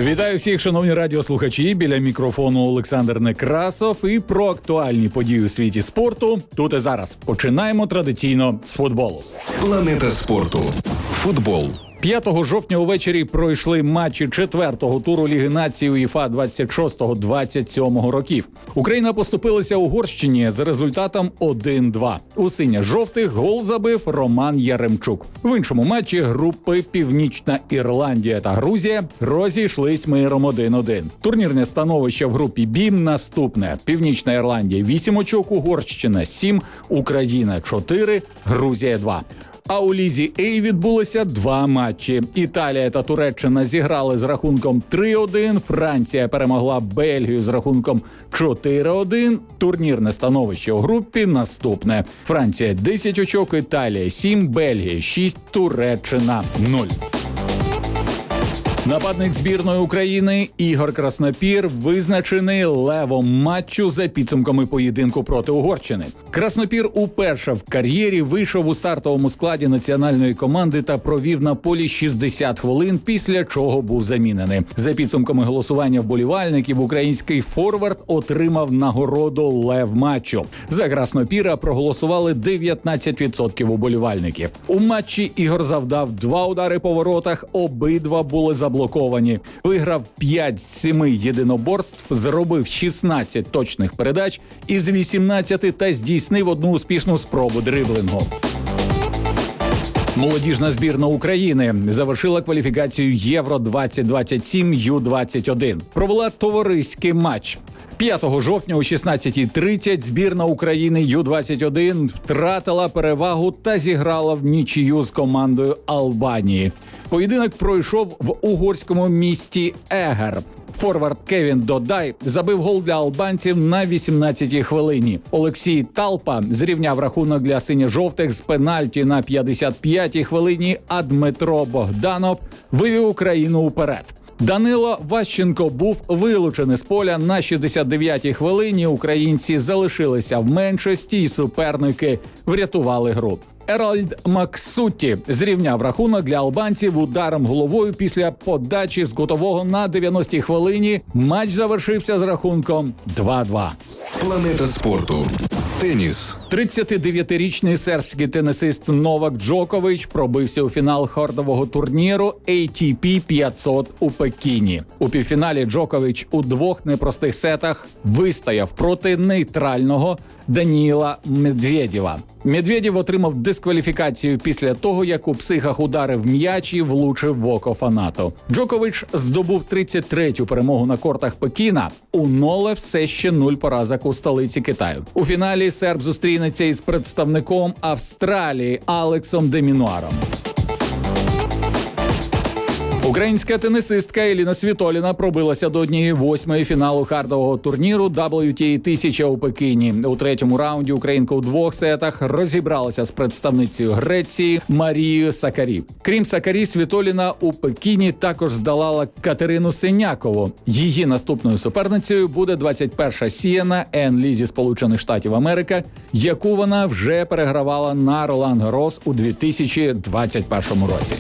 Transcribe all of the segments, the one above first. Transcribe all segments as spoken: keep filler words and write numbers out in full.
Вітаю всіх, шановні радіослухачі. Біля мікрофону Олександр Некрасов. І про актуальні події у світі спорту тут і зараз. Починаємо традиційно з футболу. Планета спорту. Футбол. п'ятого жовтня увечері пройшли матчі четвертого туру Ліги націй УЄФА двадцять шостого - двадцять сьомого років. Україна поступилася Угорщині з результатом один-два. У синьо-жовтих гол забив Роман Яремчук. В іншому матчі групи Північна Ірландія та Грузія розійшлись миром один-один. Турнірне становище в групі Б наступне. Північна Ірландія – вісім очок, Угорщина – сім, Україна – чотири, Грузія – два. А у Лізі А відбулося два матчі. Італія та Туреччина зіграли з рахунком три-один, Франція перемогла Бельгію з рахунком чотири-один. Турнірне становище у групі наступне. Франція – десять очок, Італія – сім, Бельгія – шість, Туреччина – нуль. Нападник збірної України Ігор Краснопір визначений левом матчу за підсумками поєдинку проти Угорщини. Краснопір уперше в кар'єрі вийшов у стартовому складі національної команди та провів на полі шістдесят хвилин, після чого був замінений. За підсумками голосування вболівальників, український форвард отримав нагороду «Лев матчу». За Краснопіра проголосували дев'ятнадцять відсотків уболівальників. У матчі Ігор завдав два удари по воротах, обидва були заблоковані. Блоковані. Виграв п'ять з семи єдиноборств, зробив шістнадцять точних передач із вісімнадцяти та здійснив одну успішну спробу дриблингу. Молодіжна збірна України завершила кваліфікацію Євро двадцять двадцять сім Ю двадцять один. Провела товариський матч. п'ятого жовтня о шістнадцятій тридцять збірна України Ю двадцять один втратила перевагу та зіграла в нічию з командою Албанії. Поєдинок пройшов в угорському місті Егер. Форвард Кевін Додай забив гол для албанців на вісімнадцятій хвилині. Олексій Талпа зрівняв рахунок для синьо-жовтих з пенальті на п'ятдесят п'ятій хвилині, а Дмитро Богданов вивів Україну уперед. Данило Ващенко був вилучений з поля на шістдесят дев'ятій хвилині. Українці залишилися в меншості і суперники врятували гру. Ерольд Максутті зрівняв рахунок для албанців ударом головою після подачі з кутового на дев'яностій хвилині. Матч завершився з рахунком два-два. Планета спорту. Теніс. тридцятидев'ятирічний сербський тенісист Новак Джокович пробився у фінал хардового турніру ей ті пі п'ятсот у Пекіні. У півфіналі Джокович у двох непростих сетах вистояв проти нейтрального Даніїла Медведєва. Медведєв отримав дискваліфікацію після того, як у психах ударив м'яч і влучив в око фанату. Джокович здобув тридцять третю перемогу на кортах Пекіна. У ноле все ще нуль поразок у столиці Китаю. У фіналі серб зустрінеться із представником Австралії Алексом де Мінуаром. Українська тенісистка Еліна Світоліна пробилася до однієї восьмої фіналу хардового турніру дабл ю ті ей тисяча у Пекіні. У третьому раунді українка у двох сетах розібралася з представницею Греції Марією Сакарі. Крім Сакарі, Світоліна у Пекіні також здолала Катерину Синякову. Її наступною суперницею буде двадцять перша сіяна Ен Лі зі Сполучених Штатів Америки, яку вона вже перегравала на Ролан Гаррос у дві тисячі двадцять першому році.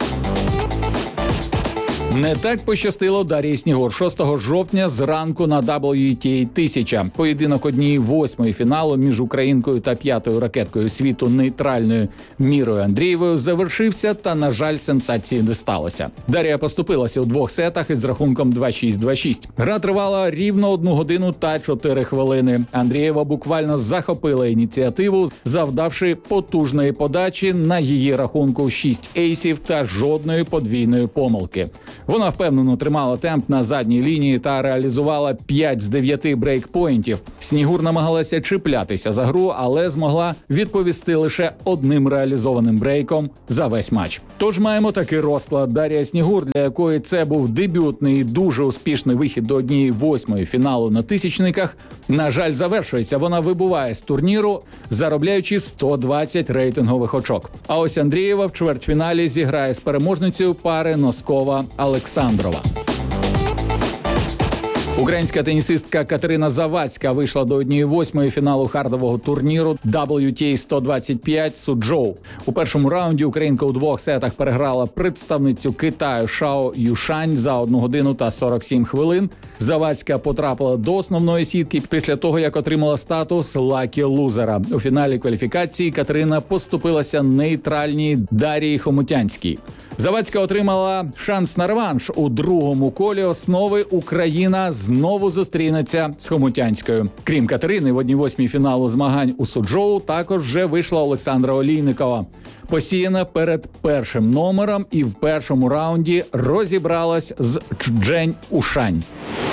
Не так пощастило Дар'ї Снігур. шостого жовтня зранку на дабл ю ті ей тисяча. Поєдинок однієї восьмої фіналу між українкою та п'ятою ракеткою світу нейтральною Мірою Андрієвою завершився, та, на жаль, сенсації не сталося. Дар'я поступилася у двох сетах із рахунком два-шість - два-шість. Гра тривала рівно одну годину та чотири хвилини. Андрієва буквально захопила ініціативу, завдавши потужної подачі. На її рахунку шість ейсів та жодної подвійної помилки. Вона впевнено тримала темп на задній лінії та реалізувала п'ять з дев'яти брейкпоінтів. Снігур намагалася чіплятися за гру, але змогла відповісти лише одним реалізованим брейком за весь матч. Тож маємо такий розклад. Дар'я Снігур, для якої це був дебютний і дуже успішний вихід до однієї восьмої фіналу на тисячниках, на жаль, завершується. Вона вибуває з турніру, заробляючи сто двадцять рейтингових очок. А ось Андрієва в чвертьфіналі зіграє з переможницею пари Носкова-Олександрова. Українська тенісистка Катерина Завадська вийшла до однієї восьмої фіналу хардового турніру дабл ю ті ей сто двадцять п'ять Суджоу. У першому раунді українка у двох сетах переграла представницю Китаю Шао Юшань за одну годину та сорок сім хвилин. Завадська потрапила до основної сітки після того, як отримала статус лакі лузера. У фіналі кваліфікації Катерина поступилася нейтральній Дарії Хомутянській. Завадська отримала шанс на реванш. У другому колі основи Україна знову зустрінеться з Хомутянською. Крім Катерини, в одній восьмій фіналу змагань у Суджоу також вже вийшла Олександра Олійникова. Посіяна перед першим номером і в першому раунді розібралась з Чжень Ушань.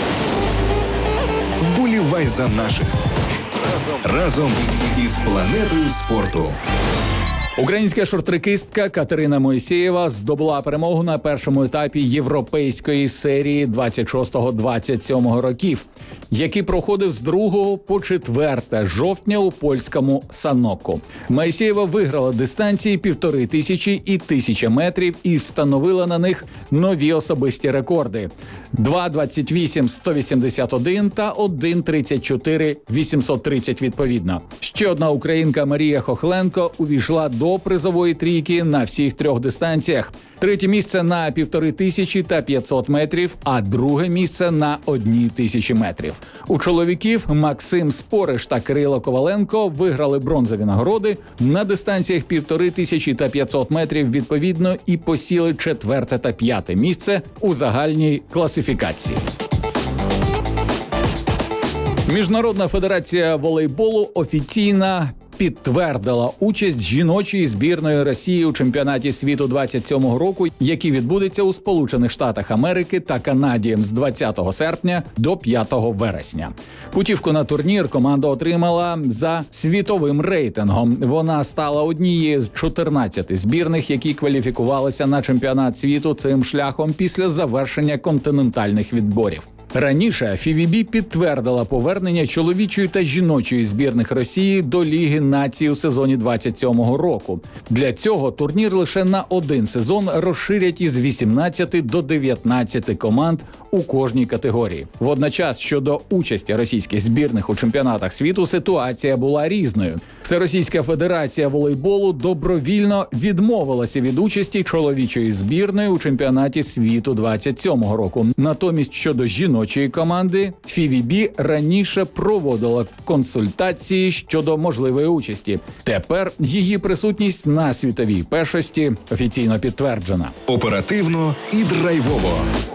Вболівай за наших. Разом із планетою спорту. Українська шорт-трекістка Катерина Моїсеєва здобула перемогу на першому етапі європейської серії двадцять шостого - двадцять сьомого років, який проходив з другого по четверте жовтня у польському Саноку. Моїсеєва виграла дистанції півтори тисячі і тисяча метрів і встановила на них нові особисті рекорди – два двадцять вісім сто вісімдесят один та один тридцять чотири вісімсот тридцять відповідно. Ще одна українка Марія Хохленко увійшла до призової трійки на всіх трьох дистанціях. Третє місце на півтори тисячі та п'ятсот метрів, а друге місце на одній тисячі метрів. У чоловіків Максим Спориш та Кирило Коваленко виграли бронзові нагороди на дистанціях півтори тисячі та п'ятсот метрів відповідно і посіли четверте та п'яте місце у загальній класифікації. Міжнародна федерація волейболу офіційно підтвердила участь жіночої збірної Росії у чемпіонаті світу двадцять сьомого року, який відбудеться у Сполучених Штатах Америки та Канаді з двадцятого серпня до п'ятого вересня. Путівку на турнір команда отримала за світовим рейтингом. Вона стала однією з чотирнадцяти збірних, які кваліфікувалися на чемпіонат світу цим шляхом після завершення континентальних відборів. Раніше еф ай ві бі підтвердила повернення чоловічої та жіночої збірних Росії до Ліги націй у сезоні двадцять сьомого року. Для цього турнір лише на один сезон розширять із вісімнадцяти до дев'ятнадцяти команд у кожній категорії. Водночас, щодо участі російських збірних у чемпіонатах світу, ситуація була різною. Всеросійська федерація волейболу добровільно відмовилася від участі чоловічої збірної у чемпіонаті світу двадцять сьомого року. Натомість, щодо жіночої команди, еф ай ві бі раніше проводила консультації щодо можливої участі. Тепер її присутність на світовій першості офіційно підтверджена. Оперативно і драйвово.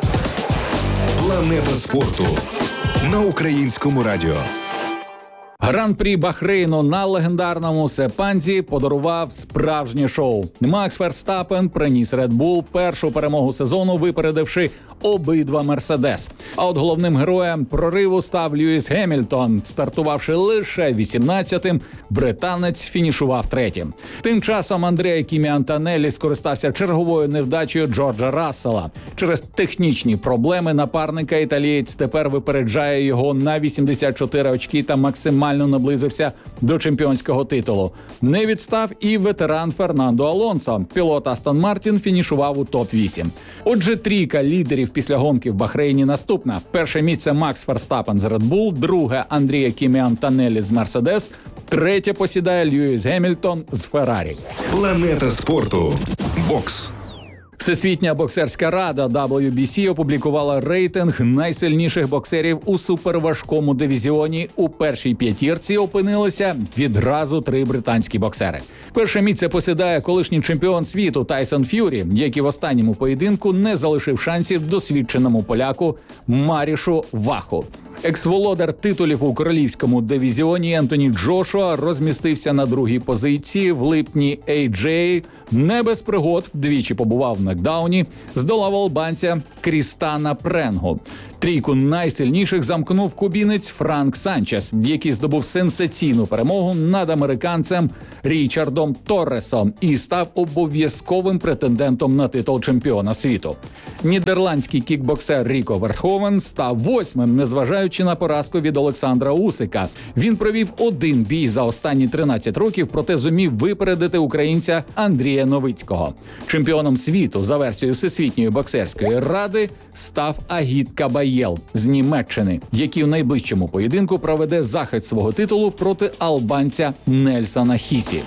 Планета спорту на Українському радіо. Гран-прі Бахрейну на легендарному Сепанзі подарував справжнє шоу. Макс Ферстапен приніс Red Bull першу перемогу сезону, випередивши обидва Мерседес. А от головним героєм прориву став Льюіс Гемільтон. Стартувавши лише вісімнадцятим, британець фінішував третім. Тим часом Андреа Кімі Антонеллі скористався черговою невдачею Джорджа Рассела. Через технічні проблеми напарника італієць тепер випереджає його на вісімдесят чотири очки та максимально наблизився до чемпіонського титулу. Не відстав і ветеран Фернандо Алонсо. Пілот Астон Мартін фінішував у топ вісім. Отже, трійка лідерів після гонки в Бахрейні наступна. Перше місце Макс Ферстапен з Red Bull, друге Андреа Кімі Антонеллі з Мерседес, третє посідає Льюіс Гемільтон з Феррарі. Планета спорту. Бокс. Всесвітня боксерська рада дабл ю бі сі опублікувала рейтинг найсильніших боксерів у суперважкому дивізіоні. У першій п'ятірці опинилися відразу три британські боксери. Перше місце посідає колишній чемпіон світу Тайсон Ф'юрі, який в останньому поєдинку не залишив шансів досвідченому поляку Марішу Ваху. Екс-володар титулів у королівському дивізіоні Ентоні Джошуа розмістився на другій позиції. В липні ей джей не без пригод двічі побував в нокдауні, здолав албанця Крістана Пренгу. Трійку найсильніших замкнув кубінець Франк Санчес, який здобув сенсаційну перемогу над американцем Річардом Торресом і став обов'язковим претендентом на титул чемпіона світу. Нідерландський кікбоксер Ріко Вертховен став восьмим, незважаючи на поразку від Олександра Усика. Він провів один бій за останні тринадцять років, проте зумів випередити українця Андрія Новицького. Чемпіоном світу за версією Всесвітньої боксерської ради став Агіт Кабаєл з Німеччини, який у найближчому поєдинку проведе захист свого титулу проти албанця Нельсона Хісі.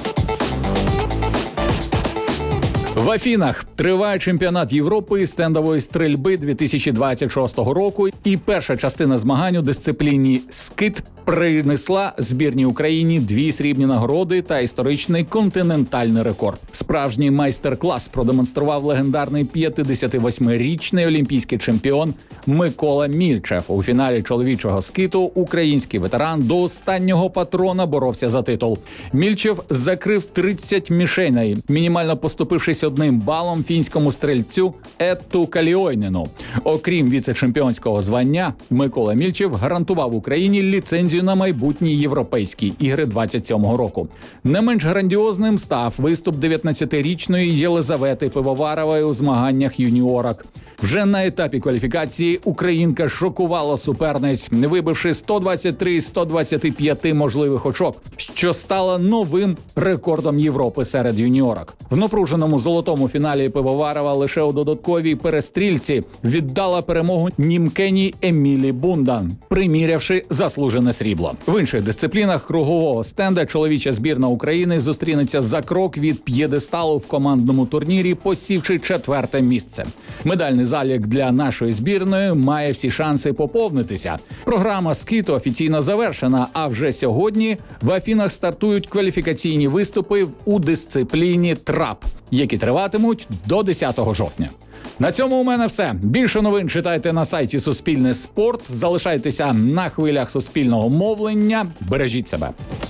В Афінах триває чемпіонат Європи із стендової стрільби дві тисячі двадцять шостого року, і перша частина змагань у дисципліні скид принесла збірній Україні дві срібні нагороди та історичний континентальний рекорд. Справжній майстер-клас продемонстрував легендарний п'ятдесятивосьмирічний олімпійський чемпіон Микола Мільчев. У фіналі чоловічого скиту український ветеран до останнього патрона боровся за титул. Мільчев закрив тридцять мішеней, мінімально поступившись одним балом фінському стрільцю Етту Каліойнену. Окрім віце-чемпіонського звання, Микола Мільчев гарантував Україні ліцензію на майбутні європейські ігри двадцять сьомого року. Не менш грандіозним став виступ дев'ятнадцятирічної Єлизавети Пивоварової у змаганнях юніорок. Вже на етапі кваліфікації українка шокувала суперниць, вибивши сто двадцять три з сто двадцяти п'яти можливих очок, що стало новим рекордом Європи серед юніорок. В напруженому золотому фіналі Пивоварова лише у додатковій перестрільці віддала перемогу німкені Емілі Бундан, примірявши заслужене срібло. В інших дисциплінах кругового стенда чоловіча збірна України зустрінеться за крок від п'єдесталу в командному турнірі, посівши четверте місце. Медальний залік для нашої збірної має всі шанси поповнитися. Програма скиту офіційно завершена, а вже сьогодні в Афінах стартують кваліфікаційні виступи у дисципліні трап, які триватимуть до десятого жовтня. На цьому у мене все. Більше новин читайте на сайті Суспільне Спорт. Залишайтеся на хвилях суспільного мовлення. Бережіть себе.